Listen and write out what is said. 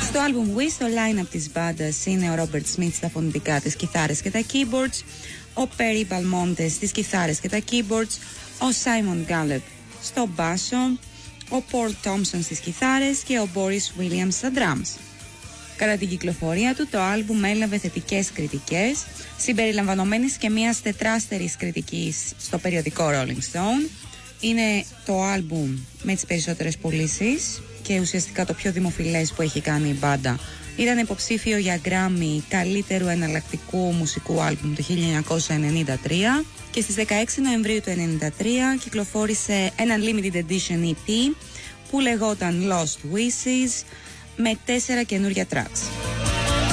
Στο άλμπουμ Wish, το line-up της μπάντας είναι ο Robert Smith στα φωνητικά, τις κιθάρες και τα keyboards, ο Perry Balmonte στις κιθάρες και τα keyboards, ο Simon Gallup στο μπάσο, ο Paul Thompson στις κιθάρες και ο Boris Williams στα drums. Κατά την κυκλοφορία του, το άλμπουμ έλαβε θετικές κριτικές, συμπεριλαμβανομένης και μιας τετράστερης κριτικής στο περιοδικό Rolling Stone. Είναι το άλμπουμ με τις περισσότερες πωλήσεις και ουσιαστικά το πιο δημοφιλές που έχει κάνει η μπάντα. Ήταν υποψήφιο για Grammy καλύτερου εναλλακτικού μουσικού άλμπουμ το 1993 και στις 16 Νοεμβρίου του 1993 κυκλοφόρησε ένα limited edition EP που λεγόταν Lost Wishes με 4 καινούρια tracks.